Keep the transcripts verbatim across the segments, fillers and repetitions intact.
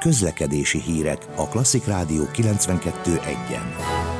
Közlekedési hírek a Klasszik Rádió kilencvenkettő egyen.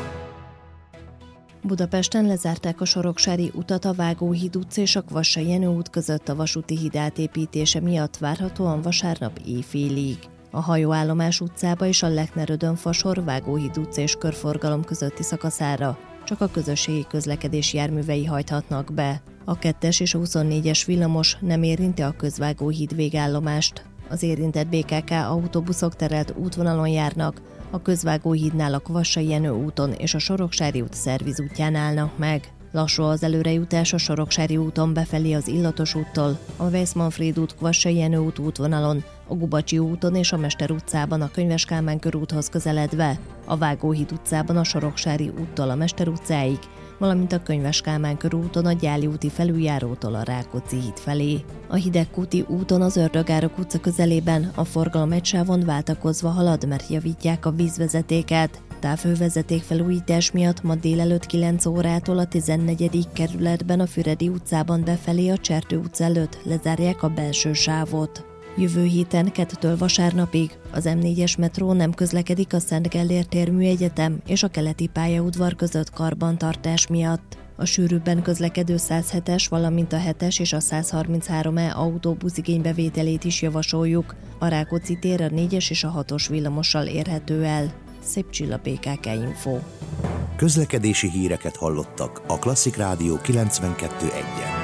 Budapesten lezárták a Soroksári utat a Vágóhíd utca és a Kvassai Jenő út között a vasúti híd átépítése miatt várhatóan vasárnap éjfélig. A Hajóállomás utcába és a Lechner-Ödön-Fasor Vágóhíd utca és körforgalom közötti szakaszára csak a közösségi közlekedés járművei hajthatnak be. A kettes és a huszonnégyes villamos nem érinti a Közvágóhíd végállomást. Az érintett bé ká ká autóbuszok terelt útvonalon járnak, a Közvágóhídnál a Kvassai Jenő úton és a Soroksári út szervizútján állnak meg. Lassú az előrejutás a Soroksári úton befelé az Illatos úttól, a Weiss-Manfréd út Kvassai Jenő út útvonalon, a Gubacsi úton és a Mester utcában a Könyves Kálmán körúthoz közeledve, a Vágóhíd utcában a Soroksári úttól a Mester utcáig, valamint a Könyves Kálmán körúton a Gyáli úti felüljárótól a Rákóczi híd felé. A Hidegkúti úton az Ördögárok utca közelében a forgalom egy sávon váltakozva halad, mert javítják a vízvezetéket. Távhővezeték felújítás miatt ma délelőtt kilenc órától a tizennegyedik kerületben a Füredi utcában befelé a Csertő utca előtt lezárják a belső sávot. Jövő héten kettőtől vasárnapig az em négyes metró nem közlekedik a Szent Gellért térműegyetem és a keleti pályaudvar között karbantartás miatt. A sűrűbben közlekedő száz hetes, valamint a hetes és a száz harminchárom E autóbusz igénybevételét is javasoljuk. A Rákóczi tér a négyes és a hatos villamossal érhető el. Szép Csilla, bé ká ká Info. Közlekedési híreket hallottak a Klasszik Rádió kilencvenkettő egyen.